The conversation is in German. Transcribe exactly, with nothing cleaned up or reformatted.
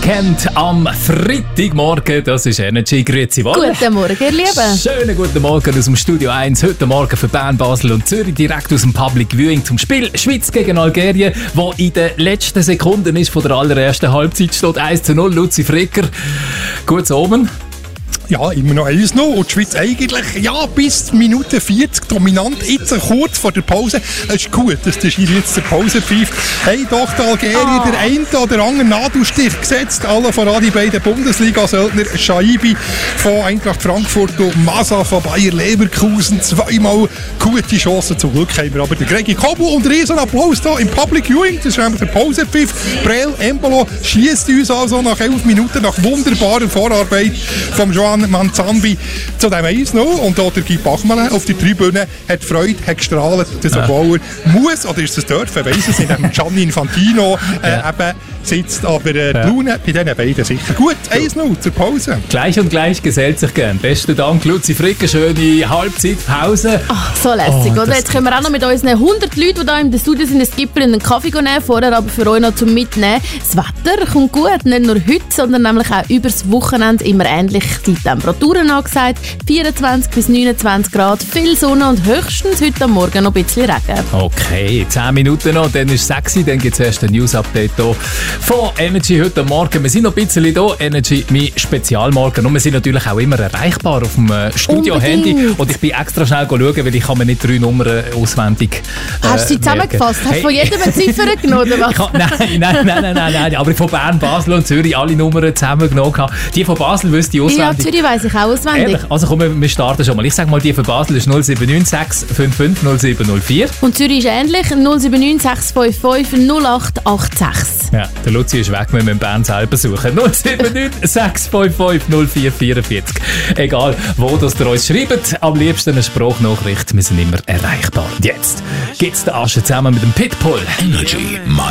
Weekend am Freitagmorgen. Das ist Energy. Grüezi wohl. Guten Morgen, ihr Lieben. Schönen guten Morgen aus dem Studio eins. Heute Morgen für Bern, Basel und Zürich direkt aus dem Public Viewing zum Spiel Schweiz gegen Algerien, wo in den letzten Sekunden ist von der allerersten Halbzeit steht eins zu null. Luzi Fricker, gutes Omen. Ja, immer noch eins noch. Und die Schweiz eigentlich, ja, bis Minute vierzig dominant. Jetzt kurz vor der Pause. Es ist gut, dass der Schiri jetzt zur Pause pfeift. Hey, doch, der Algerien, oh. der eine oder andere Nadelstich gesetzt. Alle voran die beiden Bundesliga-Söldner. Schaibi von Eintracht Frankfurt und Massa von Bayer Leverkusen. Zweimal gute Chancen. Zum Glück haben wir aber den Gregi Kobel und riesen Applaus hier im Public Viewing. Das ist einfach der Pausepfiff. Breel Embolo schiesst uns also nach elf Minuten nach wunderbarer Vorarbeit vom Joan Manzambi zu dem eins null. Und auch der Guy Bachmann auf der Tribüne hat Freude, hat gestrahlt, dass ja. obwohl er muss, oder ist es dürfen, weiss es nicht, Gianni Infantino äh, ja. eben sitzt, aber äh, ja. die Laune bei diesen beiden sicher. Gut, eins null zur Pause. Gleich und gleich gesellt sich gern. Besten Dank, Luzi Fricker, schöne Halbzeitpause. Ach, so lässig, oh, oder? Jetzt können wir auch noch mit unseren hundert Leuten, die hier im Studio sind, ein Gipfel und einen Kaffee nehmen, vorher aber für euch noch zum Mitnehmen. Das Wetter kommt gut, nicht nur heute, sondern nämlich auch über das Wochenende immer ähnlich. Die Temperaturen angesagt, vierundzwanzig bis neunundzwanzig Grad, viel Sonne und höchstens heute am Morgen noch ein bisschen Regen. Okay, zehn Minuten noch, dann ist es sechs Uhr, dann gibt es erst ein News-Update hier von Energy heute Morgen. Wir sind noch ein bisschen hier, Energy, mein Spezialmorgen. Und wir sind natürlich auch immer erreichbar auf dem Studio-Handy. Und ich bin extra schnell schauen, weil ich kann mir nicht drei Nummern auswendig äh, Hast du sie zusammengefasst? Hast du hey. von jedem eine Ziffer genommen, oder was? Kann, nein, nein, nein, nein, nein, nein. Aber von Bern, Basel und Zürich alle Nummern zusammengenommen. Die von Basel wüsste ich auswendig. Ja, Zürich weiss ich auch auswendig. Ehrlich? Also komm, wir starten schon mal. Ich sage mal, die von Basel ist null sieben neun sechs fünf fünf null sieben null vier. Und Zürich ist ähnlich, null sieben neun sechs fünf fünf null acht acht sechs. Ja, der Luzi ist weg, wir müssen Bern selber suchen. null sieben neun sechs fünf fünf null vier vier vier. Egal, wo das ihr uns schreibt, am liebsten eine Sprachnachricht. Wir sind immer erreichbar. Und jetzt gibt's den Asche zusammen mit dem Pitbull. Energy.